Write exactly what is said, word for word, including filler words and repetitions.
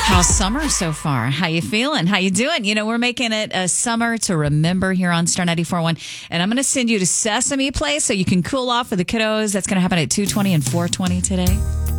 How's summer so far? How you feeling? How you doing? You know, we're making it a summer to remember here on Star ninety-four point one. And I'm going to send you to Sesame Place so you can cool off with the kiddos. That's going to happen at two twenty and four twenty today.